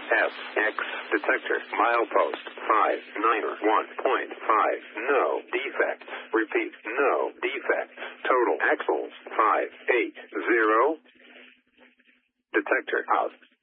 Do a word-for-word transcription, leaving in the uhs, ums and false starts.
S X detector milepost five nine one point five. No defects. Repeat, no defects. Total axles five eight zero. Detector out.